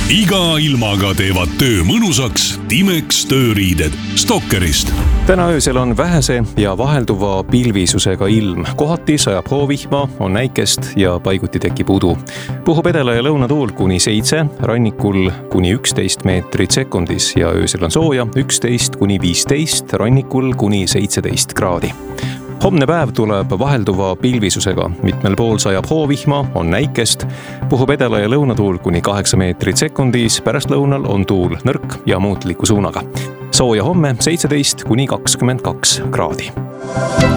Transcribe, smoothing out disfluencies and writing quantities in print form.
iga ilmaga teevad töö mõnusaks Timex tööriided Stalkerist. Täna öösel on vähese ja vahelduva pilvisusega ilm. Kohati sajab hoovihma, on näikest ja paiguti tekib udu. Puhub edela- ja lõunatuul kuni 7, rannikul kuni 11 meetrit sekundis ja öösel on sooja 11 kuni 15, rannikul kuni 17 kraadi. Homne päev tuleb vahelduva pilvisusega, mitmel pool sajab hoovihma, on näikest, puhub edela- ja lõunatuul kuni 8 meetrit sekundis, pärastlõunal on tuul nõrk ja muutliku suunaga. Sooja homme 17 kuni 22 kraadi.